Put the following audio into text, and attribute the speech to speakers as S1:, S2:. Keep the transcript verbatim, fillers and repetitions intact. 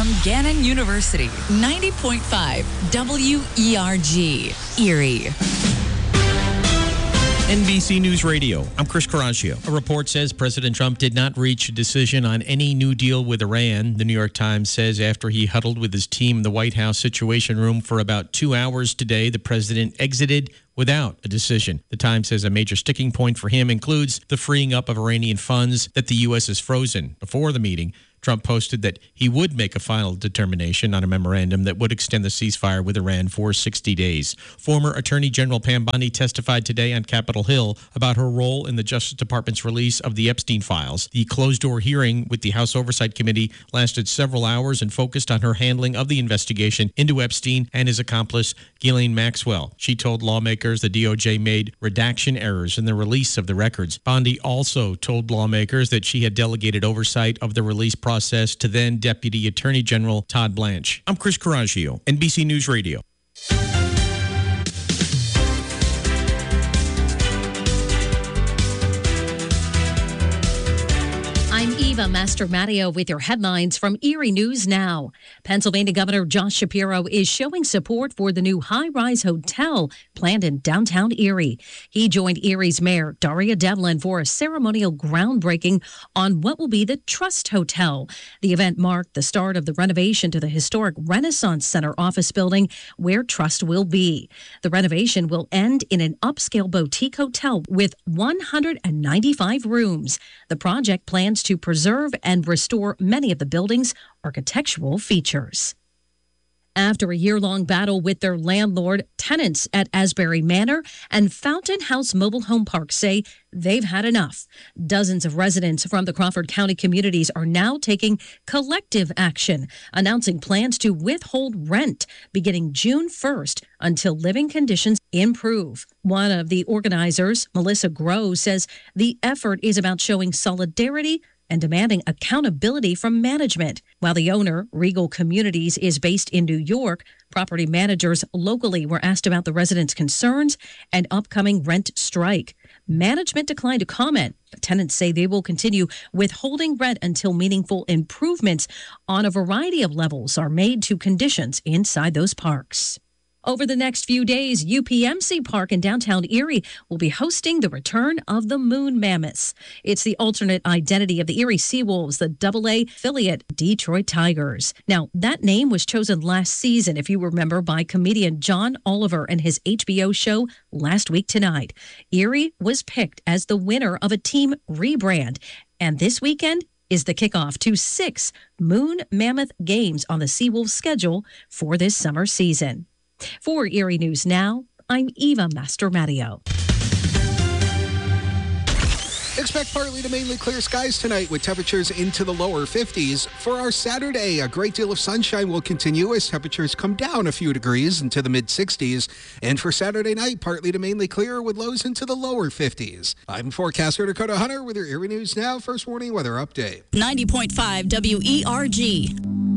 S1: from Gannon University. ninety point five W E R G, Erie.
S2: N B C News Radio, I'm Chris Caraccio. A report says President Trump did not reach a decision on any new deal with Iran. The New York Times says after he huddled with his team in the White House Situation Room for about two hours today, the president exited without a decision. The Times says a major sticking point for him includes the freeing up of Iranian funds that the U S has frozen. Before the meeting, Trump posted that he would make a final determination on a memorandum that would extend the ceasefire with Iran for sixty days. Former Attorney General Pam Bondi testified today on Capitol Hill about her role in the Justice Department's release of the Epstein files. The closed-door hearing with the House Oversight Committee lasted several hours and focused on her handling of the investigation into Epstein and his accomplice, Ghislaine Maxwell. She told lawmakers the D O J made redaction errors in the release of the records. Bondi also told lawmakers that she had delegated oversight of the release process process to then Deputy Attorney General Todd Blanche. I'm Chris Caraccio, N B C News Radio.
S3: I'm Eva Mastromatteo with your headlines from Erie News Now. Pennsylvania Governor Josh Shapiro is showing support for the new high-rise hotel planned in downtown Erie. He joined Erie's Mayor Daria Devlin for a ceremonial groundbreaking on what will be the Trust Hotel. The event marked the start of the renovation to the historic Renaissance Center office building where Trust will be. The renovation will end in an upscale boutique hotel with one hundred ninety-five rooms. The project plans to to preserve and restore many of the building's architectural features. After a year-long battle with their landlord, tenants at Asbury Manor and Fountain House Mobile Home Park say they've had enough. Dozens of residents from the Crawford County communities are now taking collective action, announcing plans to withhold rent beginning June first until living conditions improve. One of the organizers, Melissa Groh, says the effort is about showing solidarity and demanding accountability from management. While the owner, Regal Communities, is based in New York, property managers locally were asked about the residents' concerns and upcoming rent strike. Management declined to comment, but tenants say they will continue withholding rent until meaningful improvements on a variety of levels are made to conditions inside those parks. Over the next few days, U P M C Park in downtown Erie will be hosting the return of the Moon Mammoths. It's the alternate identity of the Erie Seawolves, the double A affiliate Detroit Tigers. Now, that name was chosen last season, if you remember, by comedian John Oliver and his H B O show Last Week Tonight. Erie was picked as the winner of a team rebrand, and this weekend is the kickoff to six Moon Mammoth games on the Seawolves schedule for this summer season. For Erie News Now, I'm Eva Mastromatteo.
S4: Expect partly to mainly clear skies tonight with temperatures into the lower fifties. For our Saturday, a great deal of sunshine will continue as temperatures come down a few degrees into the mid-sixties. And for Saturday night, partly to mainly clear with lows into the lower fifties. I'm forecaster Dakota Hunter with your Erie News Now First Warning Weather Update.
S1: ninety point five W E R G.